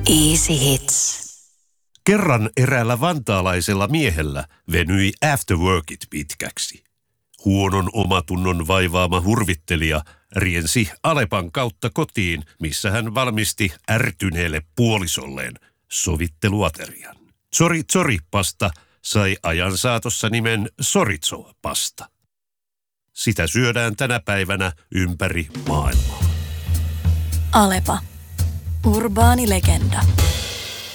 Easy Hits. Kerran eräällä vantaalaisella miehellä venyi afterworkit pitkäksi. Huonon omatunnon vaivaama hurvittelija riensi Alepan kautta kotiin, missä hän valmisti ärtyneelle puolisolleen sovitteluaterian. Tsori-tsori-pasta sai ajan saatossa nimen Soritso-pasta. Sitä syödään tänä päivänä ympäri maailmaa. Alepa. Urbaani legenda.